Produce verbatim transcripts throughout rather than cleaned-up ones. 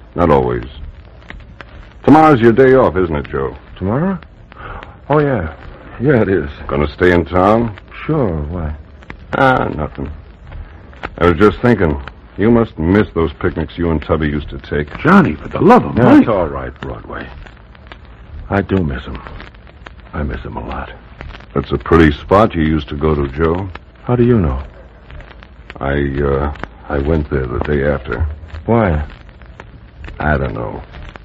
Not always. Tomorrow's your day off, isn't it, Joe? Tomorrow? Oh, yeah. Yeah, it is. Gonna stay in town? Sure, why? Ah, nothing. I was just thinking, you must miss those picnics you and Tubby used to take. Johnny, for the love of No, Mike. it's all right, Broadway. I do miss him. I miss him a lot. That's a pretty spot you used to go to, Joe. How do you know? I, uh, I went there the day after. Why? I don't know.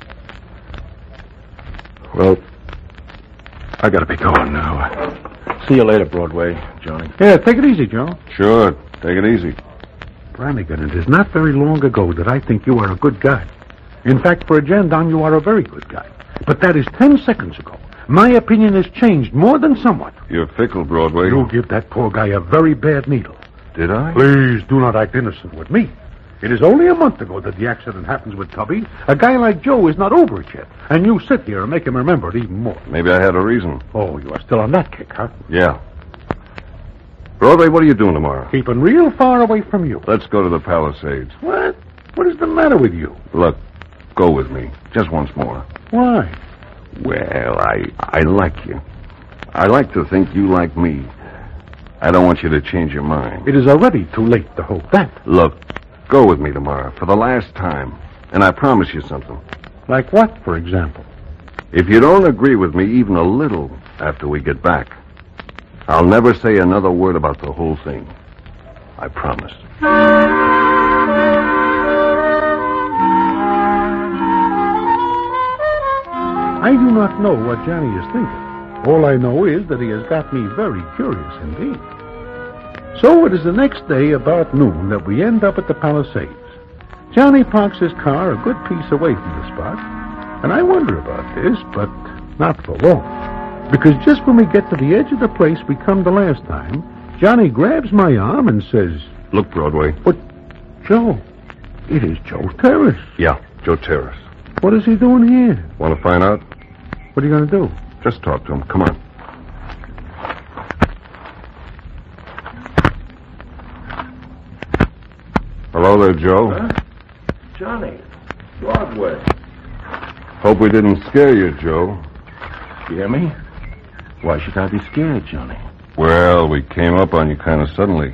Well, I gotta be going now. See you later, Broadway, Johnny. Yeah, take it easy, Joe. Sure, take it easy. Brannigan, it is not very long ago that I think you are a good guy. In fact, for a gendarme, you are a very good guy. But that is ten seconds ago. My opinion has changed more than somewhat. You're fickle, Broadway. You give that poor guy a very bad needle. Did I? Please do not act innocent with me. It is only a month ago that the accident happens with Tubby. A guy like Joe is not over it yet. And you sit here and make him remember it even more. Maybe I had a reason. Oh, you are still on that kick, huh? Yeah. Broadway, what are you doing tomorrow? Keeping real far away from you. Let's go to the Palisades. What? What is the matter with you? Look, go with me. Just once more. Why? Well, I I like you. I like to think you like me. I don't want you to change your mind. It is already too late to hope that. Look, go with me tomorrow for the last time. And I promise you something. Like what, for example? If you don't agree with me even a little after we get back, I'll never say another word about the whole thing. I promise. I do not know what Johnny is thinking. All I know is that he has got me very curious indeed. So it is the next day about noon that we end up at the Palisades. Johnny parks his car a good piece away from the spot, and I wonder about this, but not for long. Because just when we get to the edge of the place we come the last time, Johnny grabs my arm and says, Look, Broadway. But, Joe, it is Joe Terrace. Yeah, Joe Terrace. What is he doing here? Want to find out? What are you going to do? Just talk to him. Come on. Hello there, Joe. Huh? Johnny, Broadway. Hope we didn't scare you, Joe. Scare me? Why should I be scared, Johnny? Well, we came up on you kind of suddenly.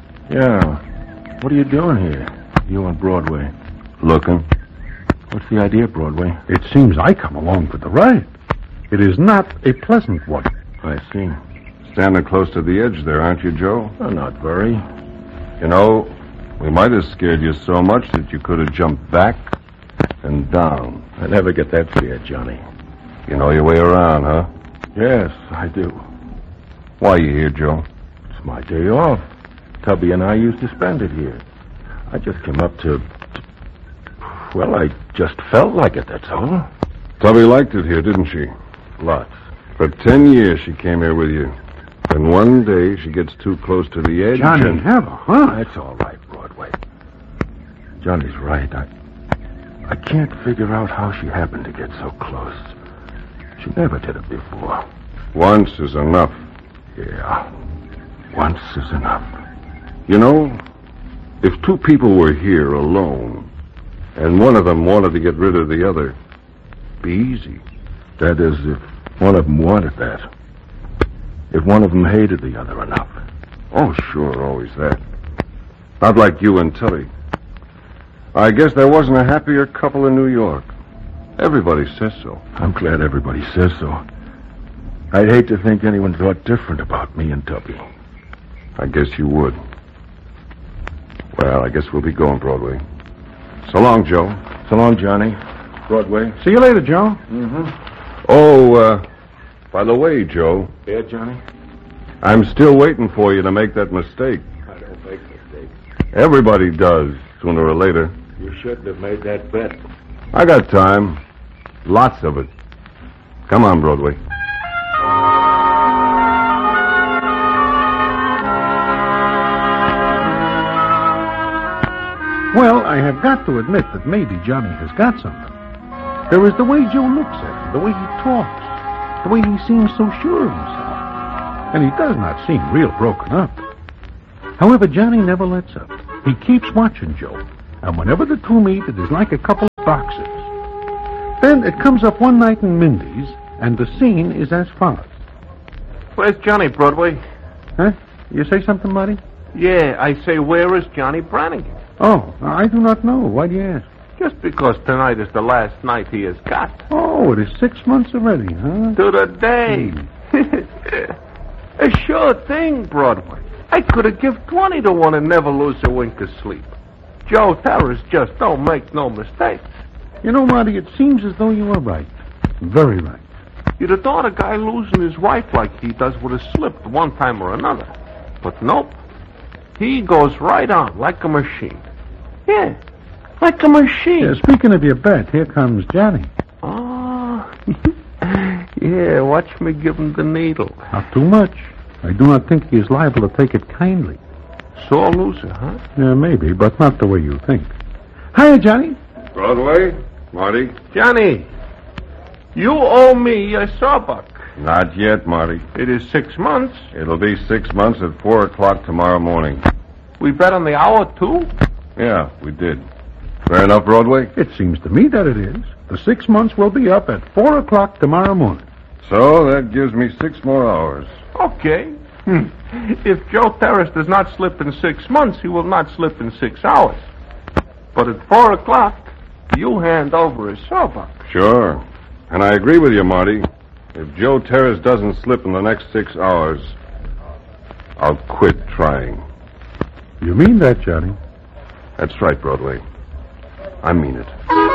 Yeah. What are you doing here? You on Broadway. Looking. What's the idea, Broadway? It seems I come along for the ride. It is not a pleasant one. I see. Standing close to the edge there, aren't you, Joe? Oh, not very. You know, we might have scared you so much that you could have jumped back and down. I never get that scared, Johnny. You know your way around, huh? Yes, I do. Why are you here, Joe? It's my day off. Tubby and I used to spend it here. I just came up to... to well, I just felt like it, that's all. Tubby liked it here, didn't she? Lots. For ten years she came here with you. And one day she gets too close to the edge Johnny, and... have a huh? That's all right, Broadway. Johnny's right. I, I can't figure out how she happened to get so close. She never did it before. Once is enough. Yeah, once is enough. You know, if two people were here alone, and one of them wanted to get rid of the other, it'd be easy. That is, if one of them wanted that. If one of them hated the other enough. Oh, sure, always that. Not like you and Tilly. I guess there wasn't a happier couple in New York. Everybody says so. I'm glad everybody says so. I'd hate to think anyone thought different about me and Tubby. I guess you would. Well, I guess we'll be going, Broadway. So long, Joe. So long, Johnny. Broadway. See you later, Joe. Mm-hmm. Oh, uh, by the way, Joe. Yeah, Johnny? I'm still waiting for you to make that mistake. I don't make mistakes. Everybody does, sooner or later. You shouldn't have made that bet. I got time. Lots of it. Come on, Broadway. Well, I have got to admit that maybe Johnny has got something. There is the way Joe looks at him, the way he talks, the way he seems so sure of himself. And he does not seem real broken up. However, Johnny never lets up. He keeps watching Joe. And whenever the two meet, it is like a couple boxes. Then it comes up one night in Mindy's, and the scene is as follows. Where's Johnny, Broadway? Huh? You say something, Marty? Yeah, I say, where is Johnny Brannigan? Oh, I do not know. Why do you ask? Just because tonight is the last night he has got. Oh, it is six months already, huh? To the day. A sure thing, Broadway. I could have give twenty to one and never lose a wink of sleep. Joe Terrace just don't make no mistakes. You know, Marty, it seems as though you were right. Very right. You'd have thought a guy losing his wife like he does would have slipped one time or another. But nope. He goes right on like a machine. Yeah, like a machine. Yeah, speaking of your bet, here comes Johnny. Oh, yeah, watch me give him the needle. Not too much. I do not think he is liable to take it kindly. Sore loser, huh? Yeah, maybe, but not the way you think. Hiya, Johnny. Broadway? Marty? Johnny, you owe me a sawbuck. Not yet, Marty. It is six months. It'll be six months at four o'clock tomorrow morning. We bet on the hour, too? Yeah, we did. Fair enough, Broadway? It seems to me that it is. The six months will be up at four o'clock tomorrow morning. So that gives me six more hours. Okay. Hmm. If Joe Terrace does not slip in six months, he will not slip in six hours. But at four o'clock, you hand over his sawbuck. Sure. And I agree with you, Marty. If Joe Terrace doesn't slip in the next six hours, I'll quit trying. You mean that, Johnny? That's right, Broadway. I mean it.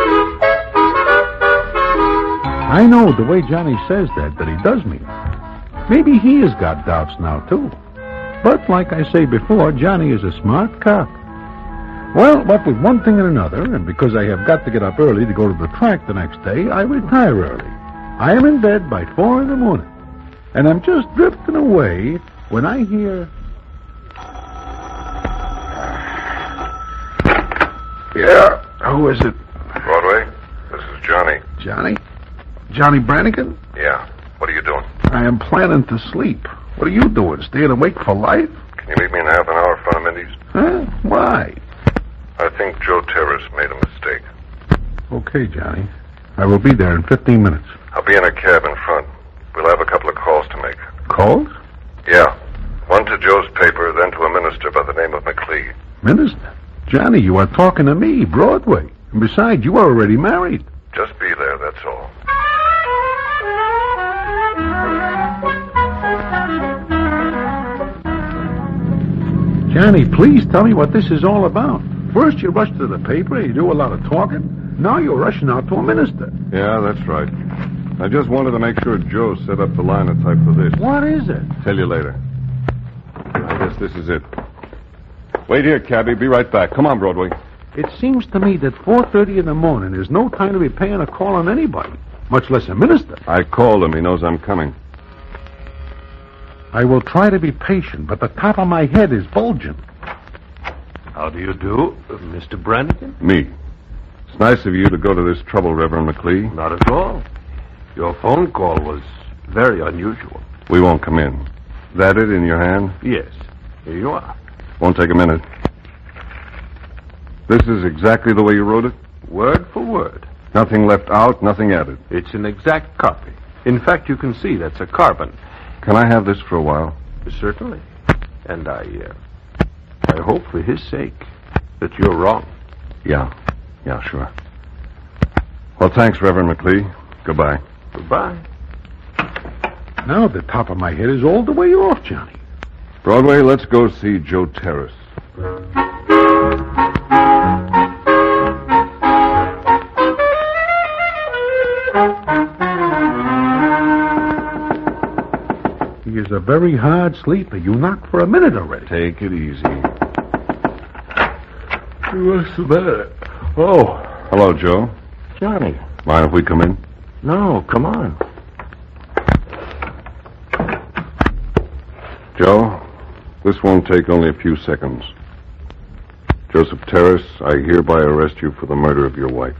I know the way Johnny says that, that he does mean it. Maybe he has got doubts now, too. But, like I say before, Johnny is a smart cop. Well, what with one thing and another, and because I have got to get up early to go to the track the next day, I retire early. I am in bed by four in the morning. And I'm just drifting away when I hear... Yeah, who is it? Broadway, this is Johnny. Johnny? Johnny Brannigan? Yeah. What are you doing? I am planning to sleep. What are you doing, staying awake for life? Can you meet me in half an hour in front of Mindy's? Huh? Why? I think Joe Terrace made a mistake. Okay, Johnny. I will be there in fifteen minutes. I'll be in a cab in front. We'll have a couple of calls to make. Calls? Yeah. One to Joe's paper, then to a minister by the name of McLeod. Minister? Johnny, you are talking to me, Broadway. And besides, you are already married. Just be there, that's all. Johnny, please tell me what this is all about. First you rush to the paper, you do a lot of talking. Now you're rushing out to a minister. Yeah, that's right. I just wanted to make sure Joe set up the linotype for this. What is it? Tell you later. I guess this is it. Wait here, cabby. Be right back. Come on, Broadway. It seems to me that four thirty in the morning is no time to be paying a call on anybody, much less a minister. I called him. He knows I'm coming. I will try to be patient, but the top of my head is bulging. How do you do, Mister Brannigan? Me. It's nice of you to go to this trouble, Reverend McLeod. Not at all. Your phone call was very unusual. We won't come in. That it in your hand? Yes. Here you are. Won't take a minute. This is exactly the way you wrote it? Word for word. Nothing left out, nothing added. It's an exact copy. In fact, you can see that's a carbon. Can I have this for a while? Certainly. And I, uh, I hope for his sake that you're wrong. Yeah. Yeah, sure. Well, thanks, Reverend McLeod. Goodbye. Goodbye. Now the top of my head is all the way off, Johnny. Broadway, let's go see Joe Terrace. He is a very hard sleeper. You knocked for a minute already. Take it easy. What's the matter? Oh, Hello, Joe. Johnny. Mind if we come in? No, come on. Joe, this won't take only a few seconds. Joseph Terrace, I hereby arrest you for the murder of your wife.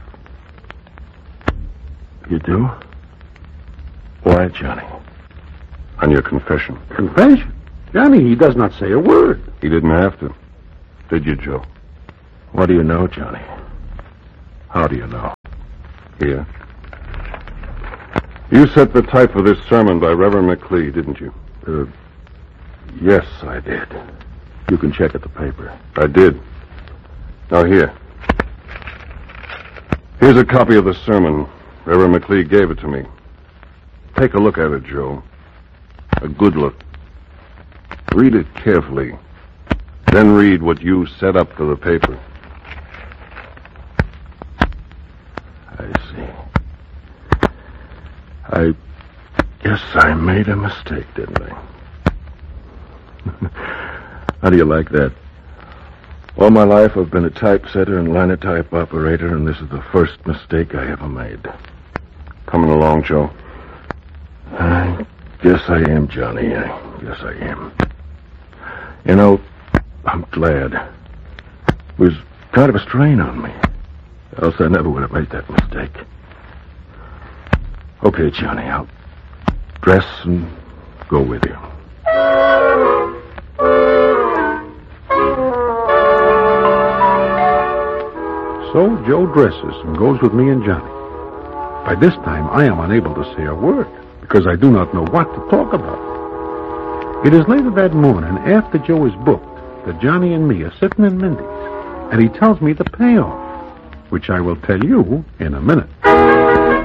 You do? Why, Johnny? On your confession. Confession? Johnny, he does not say a word. He didn't have to. Did you, Joe? What do you know, Johnny? How do you know? Here. You set the type for this sermon by Reverend McLeod, didn't you? Uh, yes, I did. You can check at the paper. I did. Now, here. Here's a copy of the sermon. Reverend McLeod gave it to me. Take a look at it, Joe. A good look. Read it carefully. Then read what you set up for the paper. I see. I guess I made a mistake, didn't I? How do you like that? All my life I've been a typesetter and linotype operator, and this is the first mistake I ever made. Coming along, Joe. I guess I am, Johnny. I guess I am. You know, I'm glad. It was kind of a strain on me. Else I never would have made that mistake. Okay, Johnny, I'll dress and go with you. So Joe dresses and goes with me and Johnny. By this time, I am unable to say a word because I do not know what to talk about. It is later that morning, after Joe is booked, that Johnny and me are sitting in Mindy's, and he tells me the payoff, which I will tell you in a minute.